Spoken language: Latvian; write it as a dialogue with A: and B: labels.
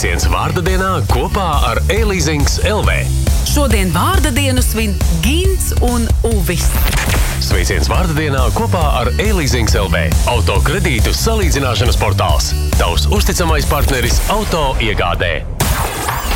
A: Sveiciens vārda dienā kopā ar E-Leasings LV.
B: Šodien vārda dienu svin Gints un Uvis.
A: Sveiciens vārda dienā kopā ar E-Leasings LV. Auto kredītu salīdzināšanas portāls. Tavs uzticamais partneris auto iegādē.